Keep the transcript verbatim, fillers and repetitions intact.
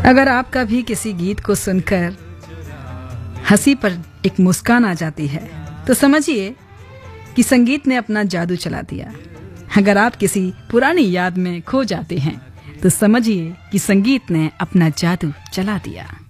अगर आपका भी किसी गीत को सुनकर हंसी पर एक मुस्कान आ जाती है तो समझिए कि संगीत ने अपना जादू चला दिया। अगर आप किसी पुरानी याद में खो जाते हैं तो समझिए कि संगीत ने अपना जादू चला दिया।